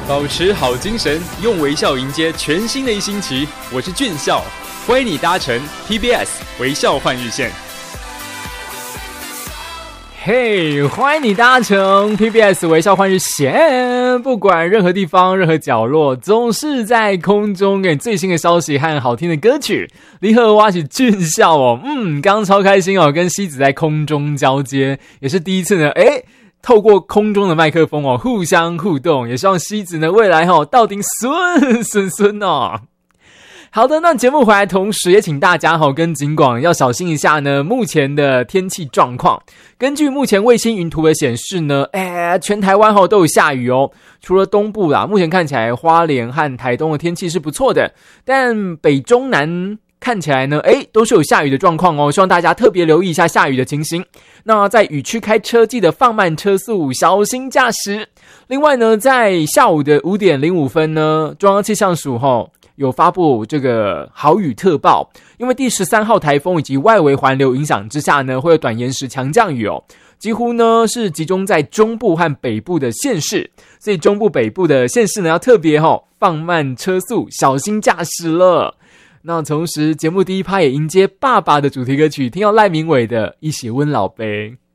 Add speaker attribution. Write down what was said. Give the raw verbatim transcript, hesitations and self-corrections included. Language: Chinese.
Speaker 1: 保持好精神，用微笑迎接全新的一星期。我是俊孝，欢迎你搭乘 T B S 微笑换日线。
Speaker 2: 嘿、hey, 欢迎你搭乘 T B S 微笑换日线，不管任何地方任何角落，总是在空中给你最新的消息和好听的歌曲。离合挖起俊孝哦，嗯，刚刚超开心哦，跟西子在空中交接，也是第一次呢，诶透过空中的麦克风哦，互相互动，也希望西子呢未来哦到顶顺顺顺哦。好的，那节目回来同时也请大家齁跟警广要小心一下呢目前的天气状况。根据目前卫星云图的显示呢，哎，全台湾齁都有下雨哦。除了东部啦，目前看起来花莲和台东的天气是不错的，但北中南看起来呢，诶，都是有下雨的状况哦，希望大家特别留意一下下雨的情形。那在雨区开车记得放慢车速，小心驾驶。另外呢，在下午的五点零五分呢，中央气象署齁有发布这个豪雨特报，因为第十三号台风以及外围环流影响之下呢，会有短延时强降雨哦，几乎呢是集中在中部和北部的县市，所以中部北部的县市呢要特别齁放慢车速，小心驾驶了。那同时节目第一趴也迎接爸爸的主题歌曲，听到赖明伟的一起温老杯。